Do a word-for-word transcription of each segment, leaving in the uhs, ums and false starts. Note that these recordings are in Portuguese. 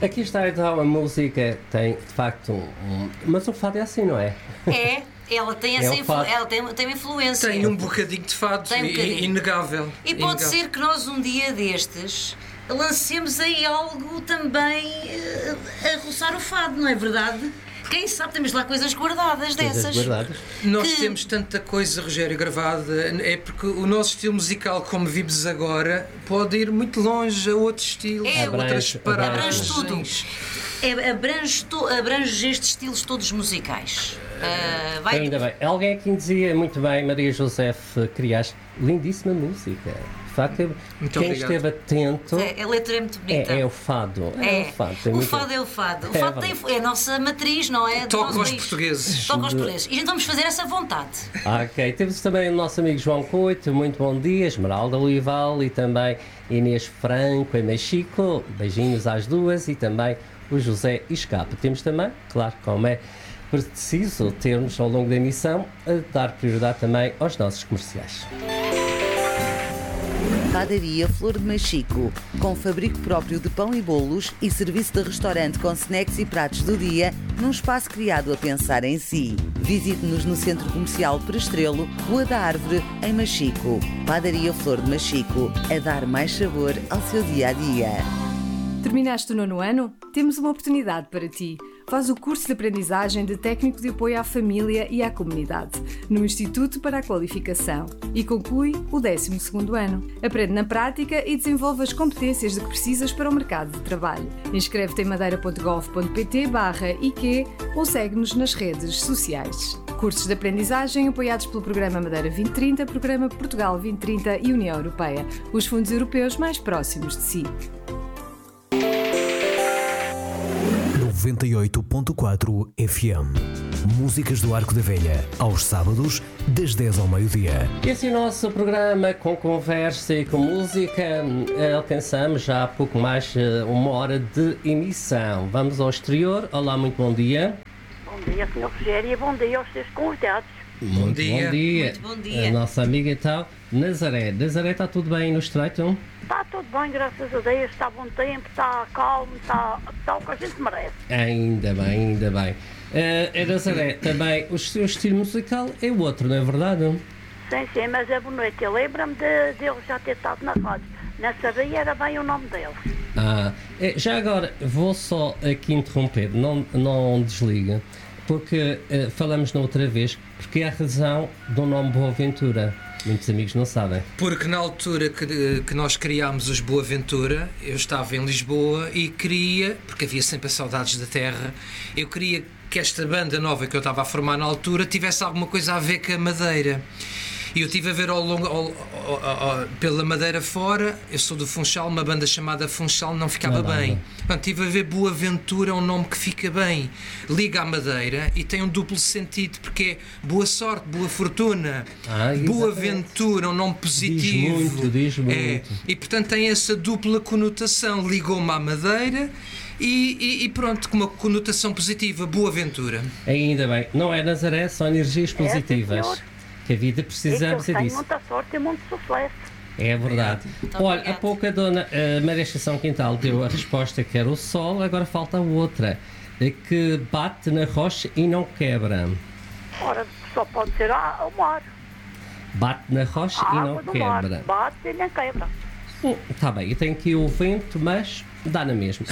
Aqui está então a música, tem de facto um... Mas o fado é assim, não é? É, ela tem essa É o influ... fado. ela tem, tem uma influência. Tem um bocadinho de fado, Tem um i- bocadinho. inegável. E pode inegável. ser que nós um dia destes lancemos aí algo também eh, a roçar o fado, não é verdade? Quem sabe, temos lá coisas guardadas Coisas dessas. guardadas. Nós que- temos tanta coisa, Rogério, gravada, é porque o nosso estilo musical, como vimos agora, pode ir muito longe a outros estilos, É, a outras abrange- paragens. abrange tudo. É, abrange, to, abrange estes estilos todos musicais. Ah, vai Ainda bem. Alguém aqui dizia muito bem, Maria José, criaste lindíssima música. De facto, Muito quem obrigado. esteve atento É, a letra é muito bonita. é, é o fado. É, É. o fado. Tem O muito- fado é o fado. O É fado verdade. tem, é a nossa matriz, não é? Do Toca nosso aos país. portugueses. Toca aos portugueses. E então vamos fazer essa vontade. Ok, temos também o nosso amigo João Coito, muito bom dia, Esmeralda Olival e também Inês Franco e Mexico, beijinhos às duas e também o José Escape. Temos também, claro, como é preciso termos ao longo da emissão, a dar prioridade também aos nossos comerciais. Padaria Flor de Machico, com fabrico próprio de pão e bolos e serviço de restaurante com snacks e pratos do dia, num espaço criado a pensar em si. Visite-nos no Centro Comercial Prestrelo, Rua da Árvore, em Machico. Padaria Flor de Machico, a dar mais sabor ao seu dia-a-dia. Terminaste o nono ano? Temos uma oportunidade para ti. Faz o curso de aprendizagem de técnico de apoio à família e à comunidade, no Instituto para a Qualificação, e conclui o décimo segundo ano. Aprende na prática e desenvolve as competências de que precisas para o mercado de trabalho. Inscreve-te em madeira ponto gov ponto pt barra I Q ou segue-nos nas redes sociais. Cursos de aprendizagem apoiados pelo Programa Madeira vinte trinta, Programa Portugal vinte trinta e União Europeia, os fundos europeus mais próximos de si. noventa e oito ponto quatro F M. Músicas do Arco da Velha, aos sábados, das dez ao meio-dia. Esse é o nosso programa com conversa e com música. Alcançamos já há pouco mais eh, uma hora de emissão. Vamos ao exterior. Olá, muito bom dia. Bom dia, senhor Rogério, e bom dia aos seus convidados. Muito dia. bom dia. Muito bom dia. A nossa amiga então, Nazaré. Nazaré, está tudo bem no Estreito? Está tudo bem, graças a Deus, está bom tempo, está calmo, está, está o que a gente merece. Ainda bem, ainda bem. Uh, Nazaré, também o seu estilo musical é o outro, não é verdade? Sim, sim, mas é boa noite. Eu lembro-me de, de ele já ter estado na rádio. Não sabia era bem o nome dele. Ah, é, já agora, vou só aqui interromper, não, não desliga, porque uh, falamos na outra vez, porque é a razão do nome Boaventura. Muitos amigos não sabem. Porque na altura que, que nós criámos os Boaventura, eu estava em Lisboa e queria, porque havia sempre as saudades da terra, eu queria que esta banda nova que eu estava a formar na altura tivesse alguma coisa a ver com a Madeira. E eu estive a ver ao longo, ao, ao, ao, pela Madeira fora, eu sou do Funchal, uma banda chamada Funchal não ficava Não, não, bem. não. Portanto, estive a ver Boaventura, é um nome que fica bem, liga à Madeira e tem um duplo sentido, porque é boa sorte, boa fortuna, Ah, exatamente. Boaventura, um nome positivo. Diz muito, diz É, muito. e portanto tem essa dupla conotação, ligou-me à Madeira e, e, e pronto, com uma conotação positiva, Boaventura. Ainda bem. Não é Nazaré, são energias positivas. senhor. Que a vida E que precisamos eu é tenho disso. muita sorte e muito sucesso. É verdade. Muito Olha, obrigada. há pouco a dona uh, Maria Estação Quintal deu a resposta que era o sol, agora falta a outra, é que bate na rocha e não quebra. Ora, só pode ser a- o mar. Bate na rocha A e água não do mar. quebra. Bate e nem quebra. Está bem, e tem aqui o vento, mas dá na mesma.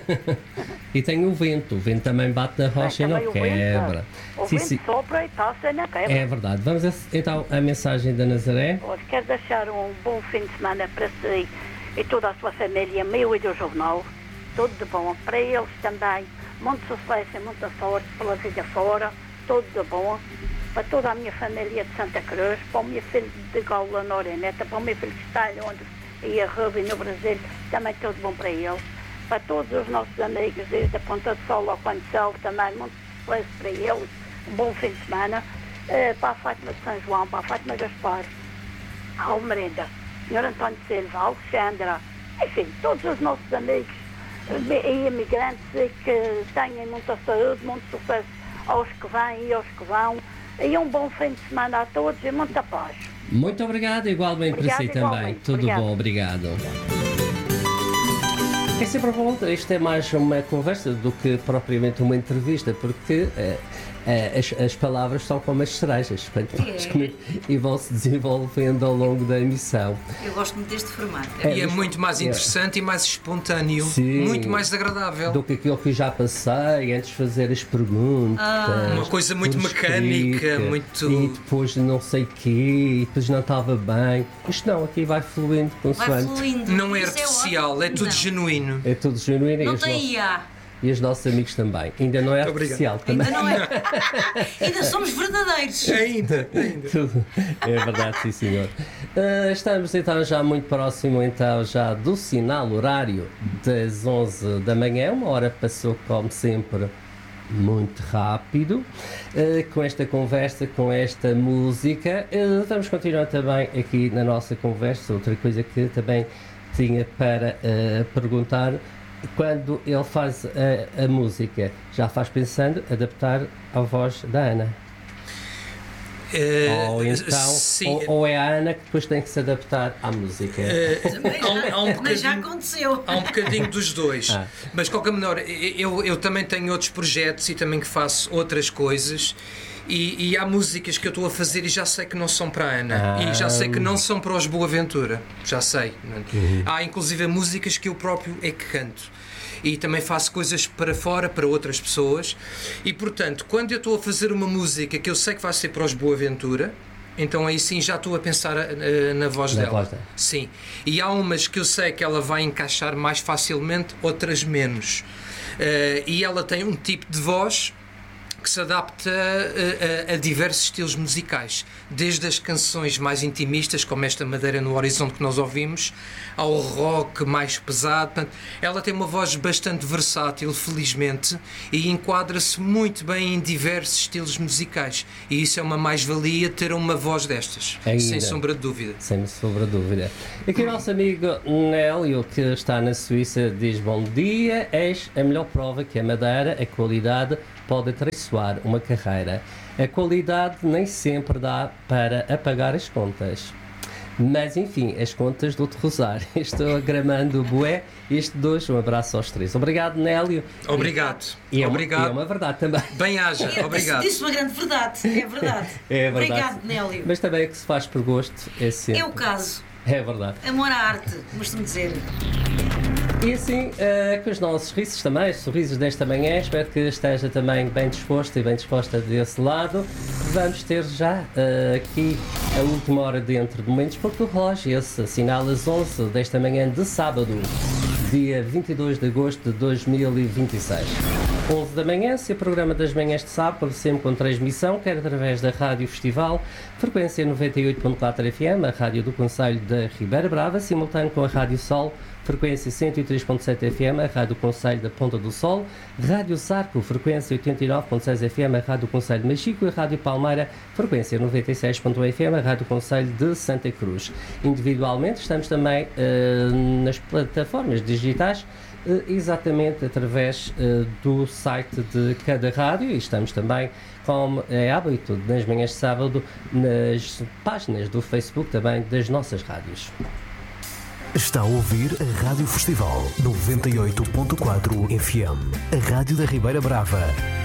E tem o vento, o vento também bate na rocha e Também não o vento, quebra. O Sim, vento sim. sopra e passa e nem quebra. É verdade. Vamos a- então à mensagem da Nazaré. Olha, quero deixar um bom fim de semana para si e toda a sua família, meu e do jornal. Tudo de bom. Para eles também, muito sucesso e muita sorte pela vida fora. Tudo de bom. Para toda a minha família de Santa Cruz, para o meu filho de Gaula, Noreneta, para o meu filho que está em Londres e a Ruby no Brasil, também tudo bom para eles. Para todos os nossos amigos, desde a Ponta do Sol ao Quantel, também muito sucesso para eles. Um bom fim de semana. Eh, para a Fátima de São João, para a Fátima Gaspar, a Almerenda, senhor António Silva, a Alexandra, enfim, todos os nossos amigos eh, e imigrantes e que tenham muita saúde, muito sucesso aos que vêm e aos que vão. E um bom fim de semana a todos e muita paz. Muito obrigado, igualmente para si Obrigada, também. igualmente. Tudo Obrigada. bom, obrigado. É sempre bom, isto é mais uma conversa do que propriamente uma entrevista, porque é, é, as, as palavras são como as cerejas, quanto mais comer, e vão se desenvolvendo ao longo da emissão. Eu gosto muito deste formato. É, e é muito mais interessante é. e mais espontâneo, Sim, muito mais agradável. Do que aquilo que já passei, antes de fazer as perguntas. Ah. Uma coisa muito mecânica, escrita, muito... E depois não sei o quê, e depois não estava bem. Isto não, aqui vai fluindo consoante. Vai fluindo. Não é artificial, é, é tudo não. genuíno. É tudo genuíno. Não tem I A. E os nossos amigos também. Ainda não é artificial também. Ainda não é. Ainda somos verdadeiros. Ainda, ainda. É verdade, sim senhor. Uh, estamos então já muito próximo então já do sinal horário das onze da manhã. Uma hora passou como sempre muito rápido. Uh, com esta conversa, com esta música. Uh, vamos continuar também aqui na nossa conversa. Outra coisa que também tinha para uh, perguntar. Quando ele faz a, a música, já faz pensando adaptar à voz da Ana? Uh, ou então, ou, ou é a Ana que depois tem que se adaptar à música? Uh, mas, há um, há um mas já aconteceu. Há um bocadinho dos dois. Ah. Mas, de qualquer maneira, eu, eu também tenho outros projetos e também que faço outras coisas. E, e há músicas que eu estou a fazer e já sei que não são para a Ana. Ah. E já sei que não são para os Boaventura. Já sei. Uhum. Há inclusive músicas que eu próprio é que canto. E também faço coisas para fora, para outras pessoas. E, portanto, quando eu estou a fazer uma música que eu sei que vai ser para os Boaventura, então aí sim já estou a pensar uh, na voz na dela. Voz dela. Sim. E há umas que eu sei que ela vai encaixar mais facilmente, outras menos. Uh, e ela tem um tipo de voz que se adapta a, a, a diversos estilos musicais, desde as canções mais intimistas, como esta Madeira no Horizonte que nós ouvimos, ao rock mais pesado. Portanto, ela tem uma voz bastante versátil, felizmente, e enquadra-se muito bem em diversos estilos musicais, e isso é uma mais-valia ter uma voz destas, Ainda. sem sombra de dúvida. Sem sombra de dúvida. Aqui o nosso amigo Nélio, que está na Suíça, diz: bom dia, és a melhor prova que a Madeira, a qualidade, pode traiçoar uma carreira. A qualidade nem sempre dá para apagar as contas. Mas, enfim, as contas do-te rosar. Estou agramando o bué. Este dois, um abraço aos três. Obrigado, Nélio. Obrigado. E é, Obrigado. Uma, é uma verdade também. Bem haja. Obrigado. Disse uma grande verdade. É verdade. É verdade. Obrigado, Nélio. Mas também é que se faz por gosto. É sempre. É o caso. É verdade. Amor à arte, costumo dizer. E assim, uh, com os nossos risos também, os sorrisos desta manhã, espero que esteja também bem disposto e bem disposta desse lado. Vamos ter já uh, aqui a última hora dentro de momentos, porque o relógio esse assinala as onze desta manhã de sábado, dia vinte e dois de agosto de dois mil e vinte e seis. onze da manhã, se o programa das manhãs de sábado, sempre com transmissão, quer através da Rádio Festival, frequência noventa e oito ponto quatro F M, a rádio do Concelho da Ribeira Brava, simultâneo com a Rádio Sol, frequência cento e três ponto sete F M, a Rádio Concelho da Ponta do Sol, Rádio Sarco, frequência oitenta e nove ponto seis F M, a Rádio Concelho de Machico, e a Rádio Palmeira, frequência noventa e seis ponto um F M, a Rádio Concelho de Santa Cruz. Individualmente, estamos também uh, nas plataformas digitais, uh, exatamente através uh, do site de cada rádio, e estamos também, como é hábito, nas manhãs de sábado, nas páginas do Facebook também das nossas rádios. Está a ouvir a Rádio Festival noventa e oito ponto quatro F M, a rádio da Ribeira Brava.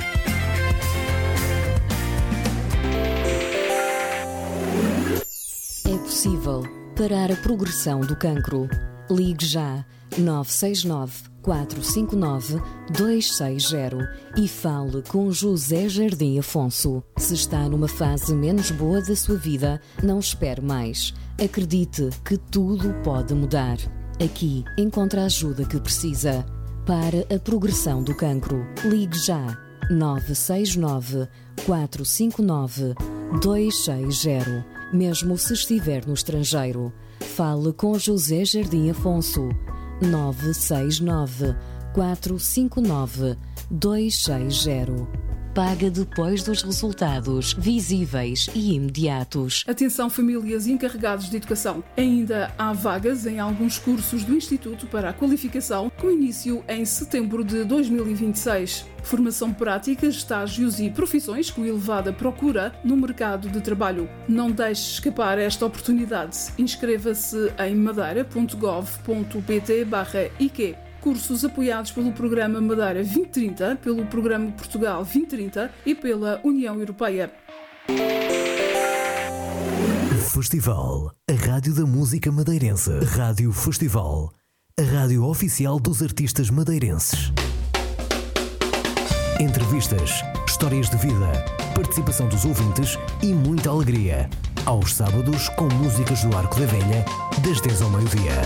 É possível parar a progressão do cancro. Ligue já nove seis nove, quatro cinco nove, dois seis zero e fale com José Jardim Afonso. Se está numa fase menos boa da sua vida, não espere mais. Acredite que tudo pode mudar. Aqui encontra a ajuda que precisa. Para a progressão do cancro, ligue já nove seis nove, quatro cinco nove, dois seis zero. Mesmo se estiver no estrangeiro, fale com José Jardim Afonso. nove seis nove, quatro cinco nove, dois seis zero. Paga depois dos resultados visíveis e imediatos. Atenção, famílias e encarregados de educação. Ainda há vagas em alguns cursos do Instituto para a Qualificação, com início em setembro de dois mil e vinte e seis. Formação prática, estágios e profissões com elevada procura no mercado de trabalho. Não deixe escapar esta oportunidade. Inscreva-se em madeira ponto gov ponto pt barra I Q. cursos apoiados pelo Programa Madeira vinte trinta, pelo Programa Portugal vinte trinta e pela União Europeia. Festival, a rádio da música madeirense. Rádio Festival, a rádio oficial dos artistas madeirenses. Entrevistas, histórias de vida, participação dos ouvintes e muita alegria. Aos sábados, com músicas do Arco da Velha, das dez ao meio-dia.